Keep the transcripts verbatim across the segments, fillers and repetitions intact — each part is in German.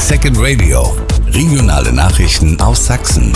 Second Radio. Regionale Nachrichten aus Sachsen.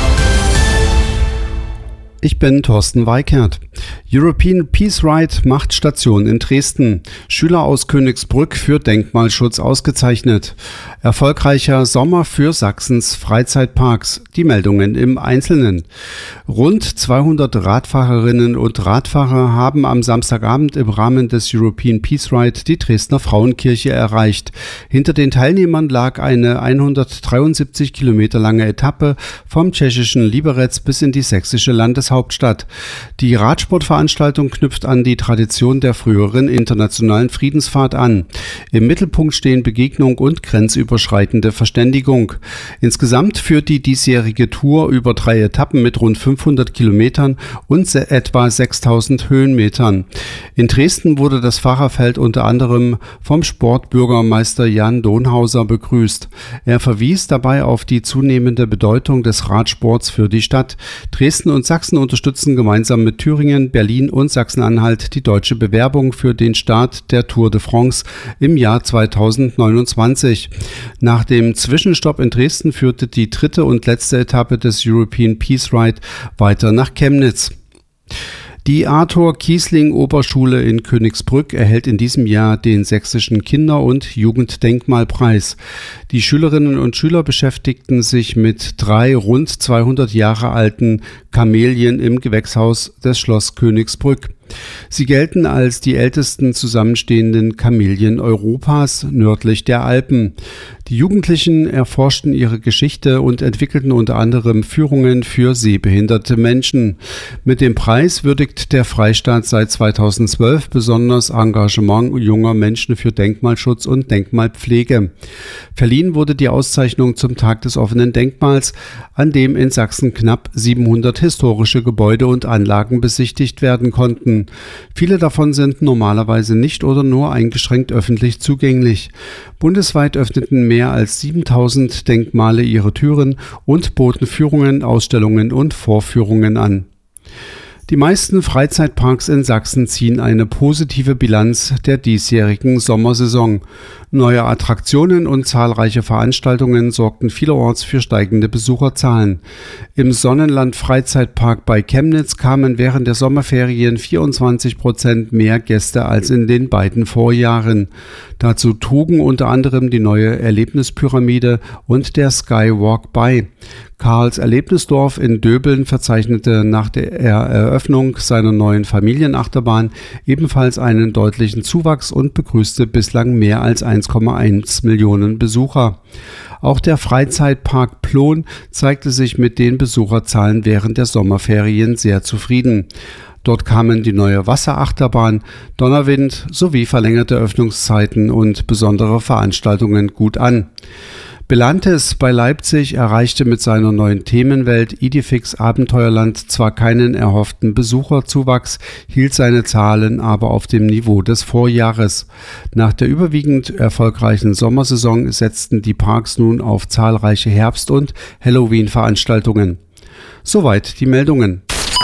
Ich bin Thorsten Weikert. European Peace Ride macht Station in Dresden. Schüler aus Königsbrück für Denkmalschutz ausgezeichnet. Erfolgreicher Sommer für Sachsens Freizeitparks. Die Meldungen im Einzelnen. Rund zweihundert Radfahrerinnen und Radfahrer haben am Samstagabend im Rahmen des European Peace Ride die Dresdner Frauenkirche erreicht. Hinter den Teilnehmern lag eine hundertdreiundsiebzig Kilometer lange Etappe vom tschechischen Liberec bis in die sächsische Landeshauptstadt. Die Radsportveranstaltung knüpft an die Tradition der früheren internationalen Friedensfahrt an. Im Mittelpunkt stehen Begegnung und grenzüberschreitende Verständigung. Insgesamt führt die diesjährige Tour über drei Etappen mit rund fünfhundert Kilometern und etwa sechstausend Höhenmetern. In Dresden wurde das Fahrerfeld unter anderem vom Sportbürgermeister Jan Donhauser begrüßt. Er verwies dabei auf die zunehmende Bedeutung des Radsports für die Stadt. Dresden und Sachsen unterstützen gemeinsam mit Thüringen, Berlin und Sachsen-Anhalt die deutsche Bewerbung für den Start der Tour de France im Jahr zweitausendneunundzwanzig. Nach dem Zwischenstopp in Dresden führte die dritte und letzte Etappe des European Peace Ride weiter nach Chemnitz. Die Arthur Kiesling Oberschule in Königsbrück erhält in diesem Jahr den Sächsischen Kinder- und Jugenddenkmalpreis. Die Schülerinnen und Schüler beschäftigten sich mit drei rund zweihundert Jahre alten Kamelien im Gewächshaus des Schloss Königsbrück. Sie gelten als die ältesten zusammenstehenden Kamelien Europas nördlich der Alpen. Die Jugendlichen erforschten ihre Geschichte und entwickelten unter anderem Führungen für sehbehinderte Menschen. Mit dem Preis würdigt der Freistaat seit zweitausendzwölf besonders Engagement junger Menschen für Denkmalschutz und Denkmalpflege. Verliehen wurde die Auszeichnung zum Tag des offenen Denkmals, an dem in Sachsen knapp siebenhundert historische Gebäude und Anlagen besichtigt werden konnten. Viele davon sind normalerweise nicht oder nur eingeschränkt öffentlich zugänglich. Bundesweit öffneten mehr als siebentausend Denkmale ihre Türen und boten Führungen, Ausstellungen und Vorführungen an. Die meisten Freizeitparks in Sachsen ziehen eine positive Bilanz der diesjährigen Sommersaison. Neue Attraktionen und zahlreiche Veranstaltungen sorgten vielerorts für steigende Besucherzahlen. Im Sonnenland Freizeitpark bei Chemnitz kamen während der Sommerferien vierundzwanzig Prozent mehr Gäste als in den beiden Vorjahren. Dazu trugen unter anderem die neue Erlebnispyramide und der Skywalk bei. Karls Erlebnisdorf in Döbeln verzeichnete nach der Eröffnung seiner neuen Familienachterbahn ebenfalls einen deutlichen Zuwachs und begrüßte bislang mehr als eins Komma eins Millionen Besucher. Auch der Freizeitpark Plon zeigte sich mit den Besucherzahlen während der Sommerferien sehr zufrieden. Dort kamen die neue Wasserachterbahn, Donnerwind sowie verlängerte Öffnungszeiten und besondere Veranstaltungen gut an. Belantes bei Leipzig erreichte mit seiner neuen Themenwelt Idifix Abenteuerland zwar keinen erhofften Besucherzuwachs, hielt seine Zahlen aber auf dem Niveau des Vorjahres. Nach der überwiegend erfolgreichen Sommersaison setzten die Parks nun auf zahlreiche Herbst- und Halloween-Veranstaltungen. Soweit die Meldungen.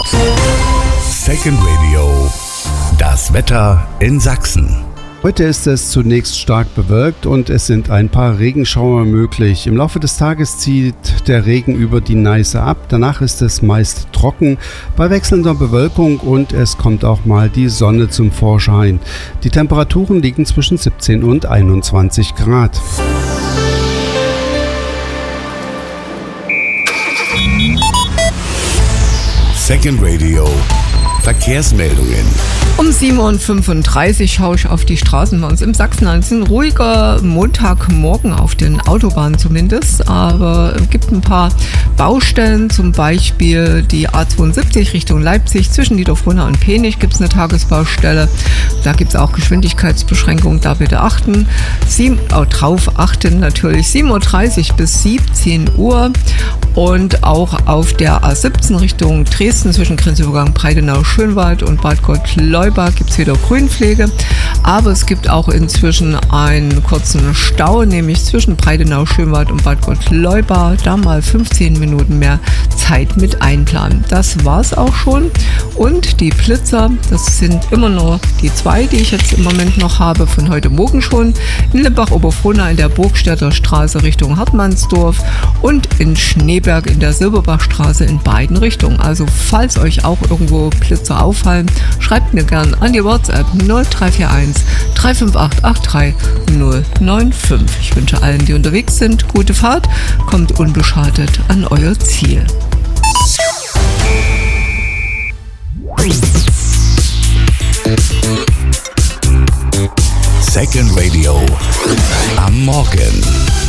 Second Radio. Das Wetter in Sachsen. Heute ist es zunächst stark bewölkt und es sind ein paar Regenschauer möglich. Im Laufe des Tages zieht der Regen über die Neiße ab. Danach ist es meist trocken bei wechselnder Bewölkung und es kommt auch mal die Sonne zum Vorschein. Die Temperaturen liegen zwischen siebzehn und einundzwanzig Grad. Second Radio. Verkehrsmeldungen. Um sieben Uhr fünfunddreißig schaue ich auf die Straßen bei uns im Sachsenland. Es ist ein ruhiger Montagmorgen auf den Autobahnen zumindest, aber es gibt ein paar Baustellen, zum Beispiel die A zweiundsiebzig Richtung Leipzig. Zwischen Niederfrohnau und Penich gibt es eine Tagesbaustelle. Da gibt es auch Geschwindigkeitsbeschränkungen, da bitte achten. Sieben, oh, drauf achten natürlich. sieben Uhr dreißig bis siebzehn Uhr Und auch auf der A siebzehn Richtung Dresden zwischen Grenzübergang Breitenau-Schönwald und Bad Gott-Leubach gibt es wieder Grünpflege. Aber es gibt auch inzwischen einen kurzen Stau, nämlich zwischen Breitenau-Schönwald und Bad Gott-Leubach. Da mal fünfzehn Minuten mehr Zeit mit einplanen. Das war's auch schon. Und die Blitzer, das sind immer nur die zwei, die ich jetzt im Moment noch habe, von heute Morgen schon. In Limbach-Oberfrohna in der Burgstädter Straße Richtung Hartmannsdorf und in Schneeberg in der Silberbachstraße in beiden Richtungen. Also falls euch auch irgendwo Blitzer auffallen, schreibt mir gern an die WhatsApp null drei vier eins drei fünf acht acht drei null neun fünf. Ich wünsche allen, die unterwegs sind, gute Fahrt, kommt unbeschadet an euer Ziel. Second Radio am Morgen.